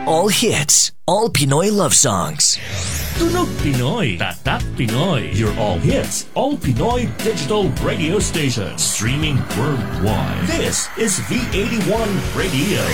All hits, all Pinoy love songs. Tunog Pinoy, Tatak Pinoy, your all hits, all Pinoy digital radio station, streaming worldwide. This is V81 Radio.